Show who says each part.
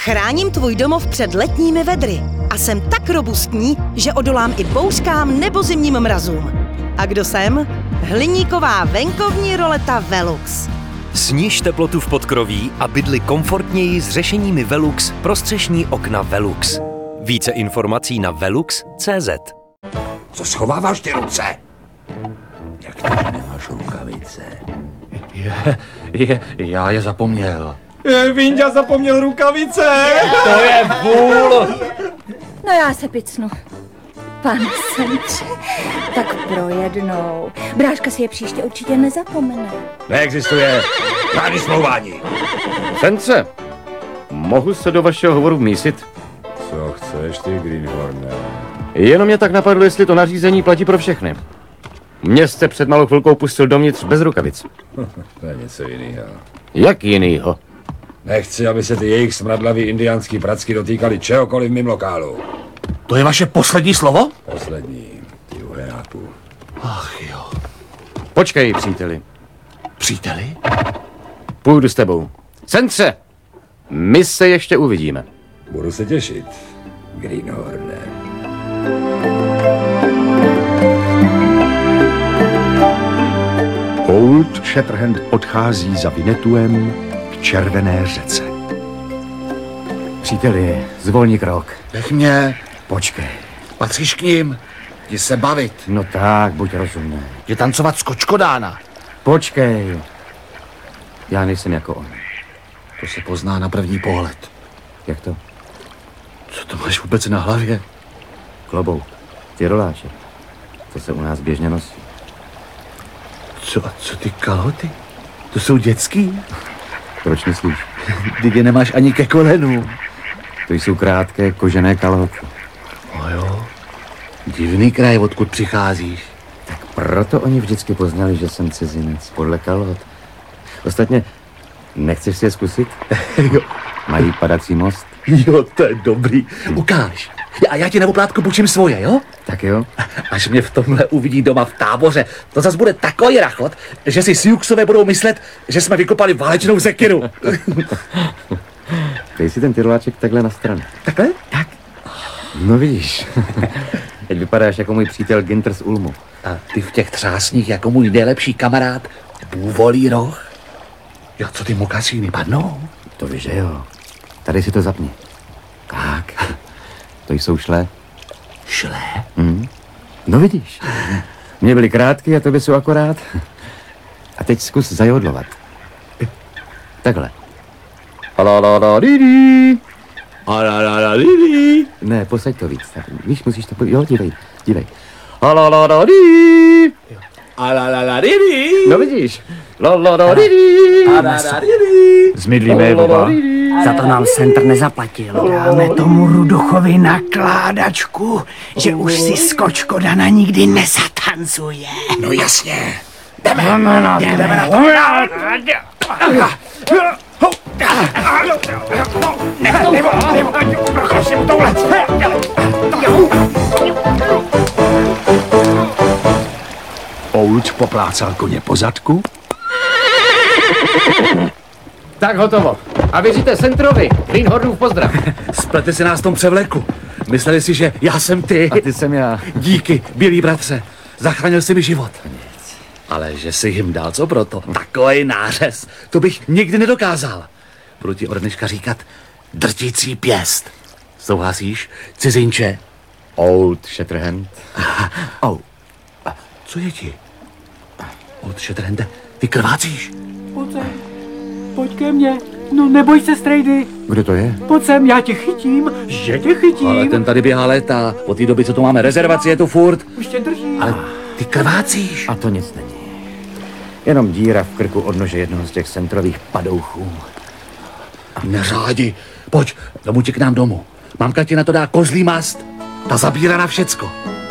Speaker 1: Chráním tvůj domov před letními vedry a jsem tak robustní, že odolám i bouřkám nebo zimním mrazům. A kdo jsem? Hliníková venkovní roleta Velux.
Speaker 2: Sniž teplotu v podkroví a bydli komfortněji s řešeními Velux pro střešní okna Velux. Více informací na velux.cz.
Speaker 3: Co schováváš ty ruce? Jak to, že nemáš rukavice?
Speaker 4: Já je zapomněl.
Speaker 5: Vinďa zapomněl rukavice!
Speaker 4: To je vůl!
Speaker 6: No já se picnu. Pane Sentře, tak pro jednou. Bráška si je příště určitě nezapomene.
Speaker 3: Neexistuje žádný smlouvání.
Speaker 4: Sentře, mohu se do vašeho hovoru vmísit?
Speaker 3: Co chceš ty, Greenhorne?
Speaker 4: Jenom mě tak napadlo, jestli to nařízení platí pro všechny. Mě jste před malou chvilkou pustil dovnitř bez rukavic.
Speaker 3: To je něco jiného.
Speaker 4: Jak jinýho?
Speaker 3: Nechci, aby se ty jejich smradlavý indiánský pracky dotýkali čehokoliv v mým lokálu.
Speaker 4: To je vaše poslední slovo?
Speaker 3: Poslední, ty uhenáku.
Speaker 4: Ach jo. Počkej, příteli. Příteli? Půjdu s tebou. Sentře, my se ještě uvidíme.
Speaker 3: Budu se těšit, Greenhorne.
Speaker 7: Old Shatterhand odchází za Vinetuem k Červené řece.
Speaker 4: Příteli, zvolni krok.
Speaker 8: Nech mě,
Speaker 4: Počkej.
Speaker 8: patříš k ním, jdi se bavit,
Speaker 4: No tak, buď rozumný.
Speaker 8: jdi tancovat s Kočkodána.
Speaker 4: Počkej. Já nejsem jako on.
Speaker 8: To se pozná na první pohled.
Speaker 4: Jak to?
Speaker 8: Co to máš vůbec na hlavě?
Speaker 4: Klobouk. Ty roláče. To se u nás běžně nosí.
Speaker 8: Co ty kalhoty? To jsou dětský?
Speaker 4: Proč myslíš?
Speaker 8: Ty je nemáš ani ke kolenům.
Speaker 4: To jsou krátké kožené kalhoty.
Speaker 8: No jo, divný kraj, odkud přicházíš.
Speaker 4: Tak proto oni vždycky poznali, že jsem cizinec, podle kalhot. Ostatně, nechceš si je zkusit?
Speaker 8: Jo.
Speaker 4: Mají padací most?
Speaker 8: Jo, to je dobrý. Ukáž. A já ti na oplátku půjčím svoje, jo?
Speaker 4: Tak jo.
Speaker 8: Až mě v tomhle uvidí doma v táboře, to zas bude takový rachot, že si Siuxové budou myslet, že jsme vykopali válečnou sekiru.
Speaker 4: Dej si ten tyroláček takhle na stranu.
Speaker 8: Takhle? Tak.
Speaker 4: No vidíš. Teď vypadáš jako můj přítel Ginter z Ulmu.
Speaker 8: A ty v těch třásních jako můj nejlepší kamarád Bůvolí roh. Jo, co ty mokasíny padnou?
Speaker 4: To víš, že jo. Tady si to zapni. Tak. To jsou šle.
Speaker 8: Šle?
Speaker 4: No vidíš. Mně byly krátky a tobě jsou akorát. A teď zkus zajodlovat. Takhle. Ne, posaď to víc. Tak, víš, musíš to... Jo, dívej. No vidíš. Zmydlíme oba.
Speaker 9: Za to nám Center nezaplatil. Dáme tomu Rudochovi nakládačku, že už si z Kočkodana nikdy nezatancuje.
Speaker 3: No jasně.
Speaker 9: Jdeme na
Speaker 7: Old poplácal koně po zadku.
Speaker 4: Tak hotovo. A věříte Centrovi. Greenhornův pozdrav.
Speaker 8: Splete si nás v tom převleku. Mysleli si, že já jsem ty.
Speaker 4: A ty jsem já.
Speaker 8: Díky, bílý bratře. Zachránil jsi mi život. Ale že jsi jim dal co proto? Takovej nářez. To bych nikdy nedokázal. Budu ti od dneška říkat drtící pěst. Souhlasíš, cizinče?
Speaker 4: Old Shatterhand.
Speaker 8: Oh. A co je ti? Old Shatterhande, ty krvácíš.
Speaker 9: Pojď ke mně. No neboj se, strejdy.
Speaker 4: Kdo to je?
Speaker 9: Pojď sem, já tě chytím. Že tě chytím.
Speaker 8: Ale ten tady běhá léta. Od té doby, co tu máme rezervaci, je tu furt.
Speaker 9: Už tě drží.
Speaker 8: Ale ty krvácíš.
Speaker 4: A to nic není. Jenom díra v krku od nože jednoho z těch centrových padouchů.
Speaker 8: Neřádi. Pojď, domů ti k nám domů. Mamka ti na to dá kozlí mast. Ta zabírá na všecko.